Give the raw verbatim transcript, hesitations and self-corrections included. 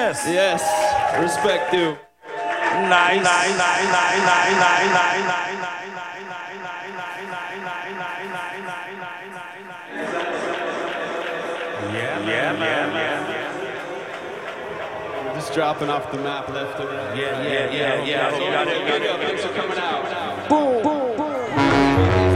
Yes. Yes. Respect due. Nice. Nice. Nice. Nice. Nice. Nice. Nice. Yeah, yeah, man, yeah, yeah. Just dropping off the map left and right. Yeah, yeah, yeah, yeah. Thanks for coming out. Boom. Boom.